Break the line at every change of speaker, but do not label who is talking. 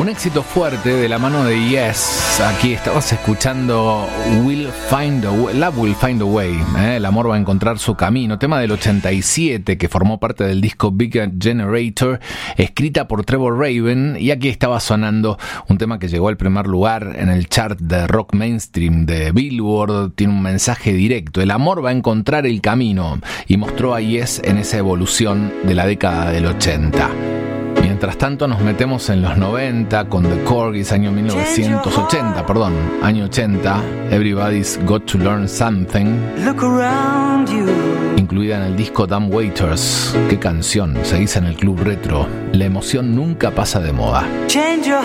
Un éxito fuerte de la mano de Yes. Aquí estabas escuchando Love Will Find a Way. El amor va a encontrar su camino. Tema del 87 que formó parte del disco Big Generator, escrita por Trevor Rabin. Y aquí estaba sonando un tema que llegó al primer lugar en el chart de rock mainstream de Billboard. Tiene un mensaje directo. El amor va a encontrar el camino. Y mostró a Yes en esa evolución de la década del 80. Mientras tanto nos metemos en los 90 con The Corgis, año 80, Everybody's Got to Learn Something, incluida en el disco Dumb Waiters. Qué canción, se dice en el Club Retro, la emoción nunca pasa de moda.
Change your